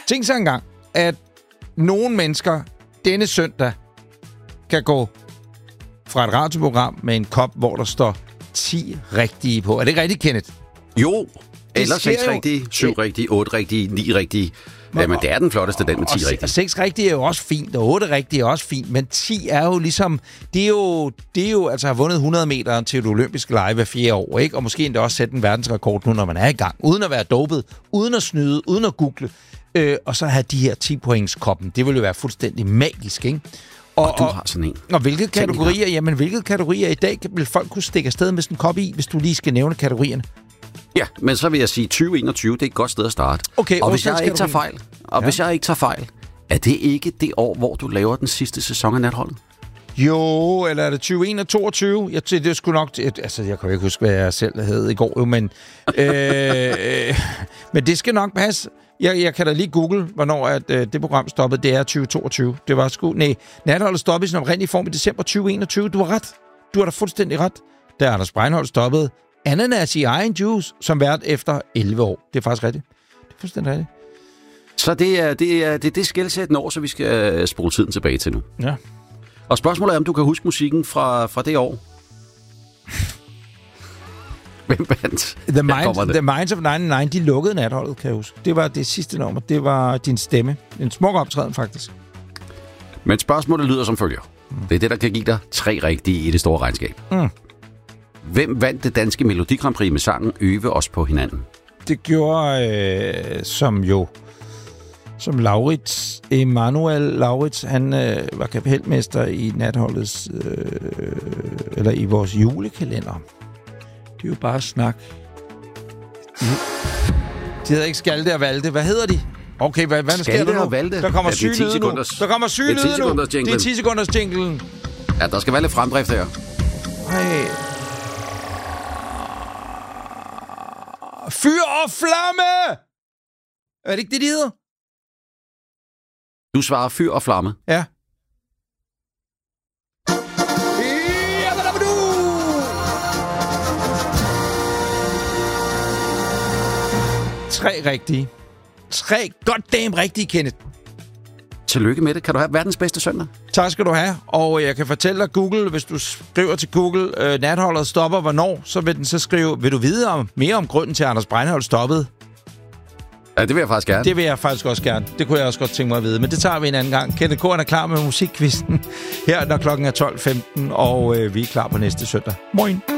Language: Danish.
Tænk sig engang, at nogle mennesker denne søndag kan gå fra et radioprogram med en kop, hvor der står 10 rigtige på. Er det ikke rigtigt, Kenneth? Jo, eller 6 rigtige, 7 rigtige, 8 rigtige, 9 rigtige. Jamen, det er den flotteste, den med 10 rigtige. 6 rigtige er jo også fint, og 8 rigtige er også fint, men 10 er jo ligesom... Det er jo altså har vundet 100 meter til det olympiske lege hver 4 år, ikke? Og måske endda også sætte en verdensrekord nu, når man er i gang. Uden at være dopet, uden at snyde, uden at google. Og så have de her 10-pointskoppen. Det vil jo være fuldstændig magisk, ikke? Og du har sådan en. Og hvilke kategorier? Jamen, hvilke kategorier i dag vil folk kunne stikke afsted med sådan en kop i, hvis du lige skal nævne kategorierne? Ja, men så vil jeg sige 2021, det er et godt sted at starte. Okay, og hvis jeg ikke tager fejl, er det ikke det år, hvor du laver den sidste sæson af Natholdet? Jo, eller er det 2021? Det er sgu nok... Altså, jeg kan jo ikke huske, hvad jeg selv havde i går, jo, men... men det skal nok passe. Jeg kan da lige google, hvornår at, det program stoppede. Det er 2022. Det var sgu... Nej, Natholdet stoppede i sin oprindelige form i december 2021. Du har ret. Du har da fuldstændig ret. Da Anders Breinholt stoppede Ananas i egen juice, som vært efter 11 år. Det er faktisk rigtigt. Det er fuldstændig rigtigt. Så det er skelsættende år, så vi skal spole tiden tilbage til nu. Ja. Og spørgsmålet er, om du kan huske musikken fra det år? Hvem vandt? The Minds of 99, de lukkede Natholdet, kan jeg huske. Det var det sidste nummer. Det var Din Stemme. En smuk optræden, faktisk. Men spørgsmålet lyder som følger. Det er det, der kan give dig 3 rigtige i det store regnskab. Hvem vandt det danske Melodi Grand Prix med sangen Øve os på hinanden? Det gjorde som Laurits, Emanuel Laurits, han var kapelmester i Natholdets, eller i vores julekalender. Det er jo bare snak. De hedder ikke Skalte og Valte. Hvad hedder de? Okay, hvad sker der nu? Valte. Der kommer syg lyde nu. Der kommer syg lyde nu. Det er 10 sekunders jinglen. Ja, der skal være lidt fremdrift her. Hey. Fyr og flamme! Er det ikke det, de hedder? Du svarer fyr og flamme. Ja. 3 rigtige. 3 goddamn rigtige, Kenneth. Tillykke med det. Kan du have verdens bedste søndag? Tak skal du have. Og jeg kan fortælle dig, Google, hvis du skriver til Google, Natholdet stopper hvornår, så vil den så skrive, vil du vide mere om grunden til, at Anders Breinholt stoppede? Ja, det vil jeg faktisk gerne. Det vil jeg faktisk også gerne. Det kunne jeg også godt tænke mig at vide. Men det tager vi en anden gang. Kenneth Korn er klar med musikkvisten her, når klokken er 12:15, og vi er klar på næste søndag. Moin.